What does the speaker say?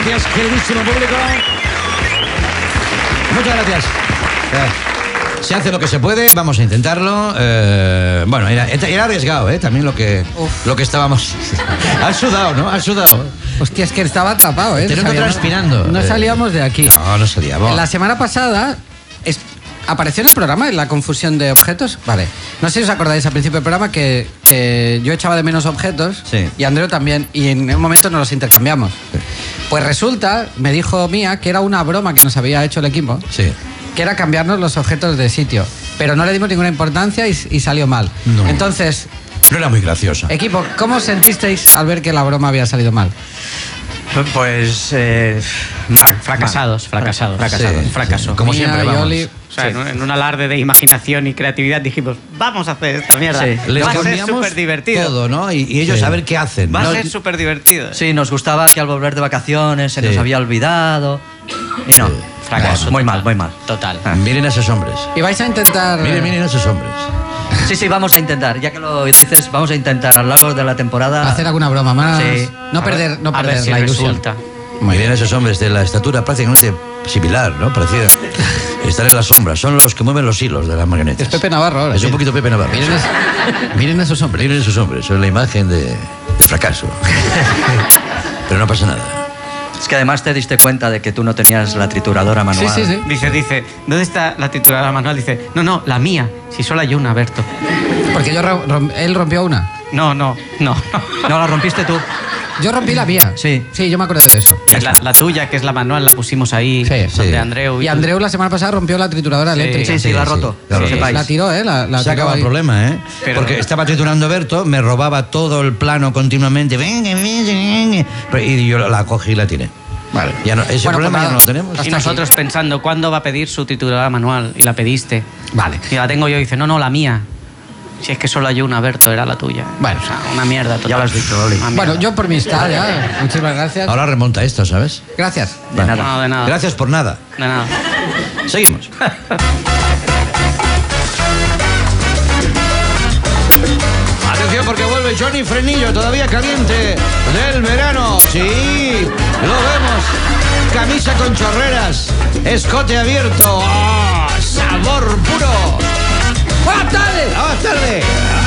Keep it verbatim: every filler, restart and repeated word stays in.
gracias, queridísimo público. Muchas gracias. Eh, se hace lo que se puede, vamos a intentarlo. Eh, bueno, era, era arriesgado, ¿eh? También lo que, lo que estábamos... Has sudado, ¿no? Has sudado. Hostia, es que estaba atrapado, ¿eh? Te noto transpirando. No salíamos de aquí. No, no salíamos. La semana pasada... Es, ¿apareció en el programa en la confusión de objetos? Vale. No sé si os acordáis al principio del programa que, que yo echaba de menos objetos sí. y Andreu también, y en un momento nos los intercambiamos. Sí. Pues resulta, me dijo Mía, que era una broma que nos había hecho el equipo, sí. que era cambiarnos los objetos de sitio. Pero no le dimos ninguna importancia y, y salió mal. No. Entonces... No era muy graciosa. Equipo, ¿cómo os sentisteis al ver que la broma había salido mal? Pues eh, mal, fracasados, mal. fracasados, fracasados, sí, fracaso. Sí. Como Mía, siempre, vamos. Oli, o sea, sí. en, en un alarde de imaginación y creatividad dijimos, vamos a hacer esta mierda. Sí. Les Va a ser cambiamos súper divertido. todo, ¿no? Y, y ellos sí. a ver qué hacen. Va ¿no? a ser súper divertido. Sí, nos gustaba que al volver de vacaciones se sí. nos había olvidado. Y no, Sí. Fracaso. muy total. mal, muy mal. Total. Ah. Miren a esos hombres. Y vais a intentar... Miren, miren a esos hombres. Sí, sí, vamos a intentar. Ya que lo dices, vamos a intentar a lo largo de la temporada... hacer alguna broma más. Sí. No A perder, ver- no a perder ver si la ilusión. resulta. Miren a esos hombres de la estatura prácticamente similar, ¿no? Parecida. Están en la sombra. Son los que mueven los hilos de las marionetas. Es Pepe Navarro ahora. Es un poquito Pepe Navarro. Miren, es- miren a esos hombres. Miren esos hombres. Son la imagen de, de fracaso. Pero no pasa nada. Es que además te diste cuenta de que tú no tenías la trituradora manual. Sí, sí, sí. Dice, dice, ¿dónde está la trituradora manual? Dice, no, no, la mía. Si solo hay una, Berto. Porque yo rom- rom- él rompió una. No, no, no. No, la rompiste tú. Yo rompí la mía. Sí. Sí, yo me acuerdo de eso. La, la tuya, que es la manual, la pusimos ahí. Sí, donde sí. Andreu. Y Andreu la semana pasada rompió la trituradora Sí. eléctrica. Sí, sí, la ha roto. la ha que roto. sepáis. La tiró, ¿eh? La, la Se tiró acaba el ahí. problema, ¿eh? Pero- Porque estaba triturando Berto, me robaba todo el plano continuamente. Venga, venga, venga. Y yo la cogí y la tiré. Vale. Ya no, ese Bueno, problema pues ya no nada. lo tenemos. Y Hasta nosotros pensando, ¿cuándo va a pedir su trituradora manual? Y la pediste. Vale. Y la tengo yo y dice, no, no, la mía. Si es que solo hay una, Berto, era la tuya. Bueno. O sea, una mierda total. Ya lo has dicho, Oli. Una Bueno, mierda. yo por mi está ya. Muchísimas gracias. Ahora remonta esto, ¿sabes? Gracias. De nada. No, de nada. Gracias por nada. De nada. Seguimos. Atención porque vuelve Johnny Frenillo, todavía caliente, del verano. Sí, lo vemos. Camisa con chorreras, escote abierto. ¡Oh, sabor puro! ¡Buenas tardes! ¡Buenas tardes!